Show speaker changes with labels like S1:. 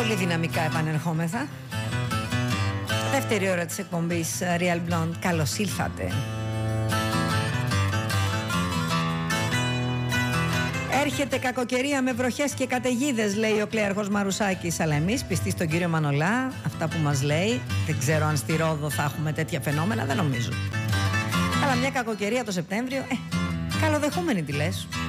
S1: Πολύ δυναμικά επανερχόμεθα. Δεύτερη ώρα της εκπομπής Real Blonde. Καλώς ήλθατε. Έρχεται κακοκαιρία με βροχές και καταιγίδες, λέει ο κλέαρχος Μαρουσάκης. Αλλά εμείς, πιστοί στον κύριο Μανολά, αυτά που μας λέει, δεν ξέρω αν στη Ρόδο θα έχουμε τέτοια φαινόμενα, δεν νομίζω. Αλλά μια κακοκαιρία το Σεπτέμβριο, καλοδεχούμενη τη λες.